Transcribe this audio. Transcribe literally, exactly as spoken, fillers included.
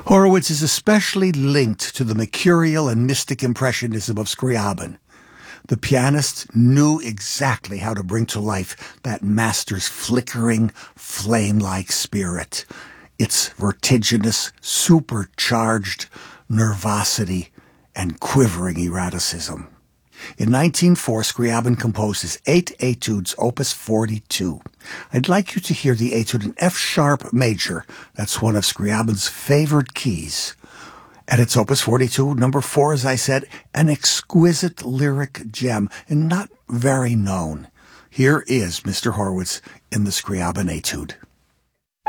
Horowitz is especially linked to the mercurial and mystic impressionism of Scriabin. The pianist knew exactly how to bring to life that master's flickering, flame-like spirit, its vertiginous, supercharged nervosity and quivering eroticism. In nineteen oh four, Scriabin composed his eight etudes, opus forty-two. I'd like you to hear the etude in F-sharp major. That's one of Scriabin's favorite keys. At its opus forty-two, number four, as I said, an exquisite lyric gem and not very known. Here is Mister Horowitz in the Scriabin etude.